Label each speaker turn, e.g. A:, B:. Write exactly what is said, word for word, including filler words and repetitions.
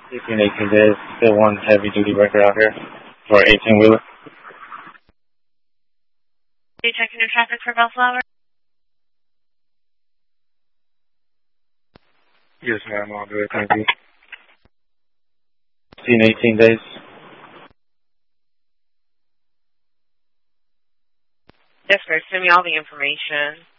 A: fifteen, eighteen days. Still one heavy duty worker out here for eighteen wheeler.
B: Are you checking your traffic for Bellflower?
A: Yes, ma'am. I'll do it. Thank you. fifteen, eighteen days.
B: Yes, sir. Send me all the information.